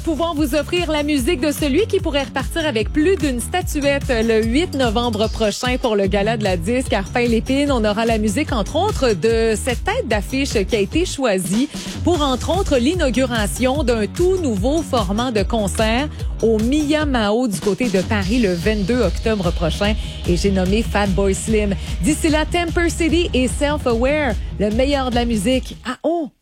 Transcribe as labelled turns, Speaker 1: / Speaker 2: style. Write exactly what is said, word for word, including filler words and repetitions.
Speaker 1: pouvoir vous offrir la musique de celui qui pourrait repartir avec plus d'une statuette le huit novembre prochain pour le Gala de la disque à Repin-Lépine. On aura la musique, entre autres, de cette tête d'affiche qui a été choisie pour, entre autres, l'inauguration d'un tout nouveau format de concert au Mia-Mao du côté de Paris le vingt-deux octobre prochain. Et j'ai nommé Fatboy Slim. D'ici là, Temper City et Self-Aware, le meilleur de la musique à oh!